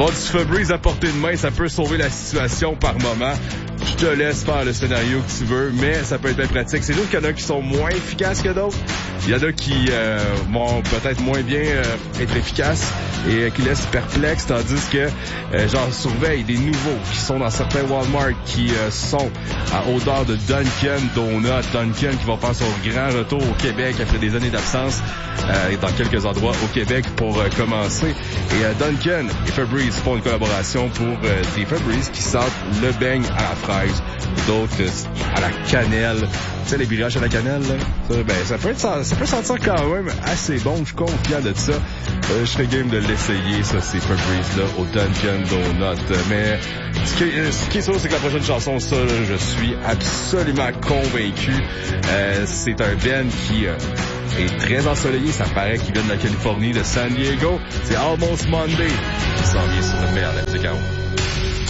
Avoir du Febreze à portée de main, ça peut sauver la situation par moment. Je te laisse faire le scénario que tu veux, mais ça peut être bien pratique. C'est juste qu'il y en a qui sont moins efficaces que d'autres. Il y en a qui vont peut-être moins bien être efficaces et qui laissent perplexes, tandis que j'en surveille des nouveaux qui sont dans certains Walmart qui sont à odeur de Dunkin' Donut. Dunkin' qui va faire son grand retour au Québec après des années d'absence dans quelques endroits au Québec pour commencer. Et Dunkin' et Febreze font une collaboration pour des Febreze qui sentent le beigne à la fraise, d'autres à la cannelle. Tu sais, les birrages à la cannelle, là? Ça peut sentir quand même assez bon. Je suis confiant de ça. Je serais game de l'essayer, ça, ces Febreze-là, au Dunkin' Donut. Mais ce qui est sûr, c'est que la prochaine chanson, ça, là, je suis absolument convaincu. C'est un band qui est très ensoleillé. Ça paraît qu'il vient de la Californie, de San Diego. C'est Almost Monday. Il s'en vient sur le meilleur de la musique à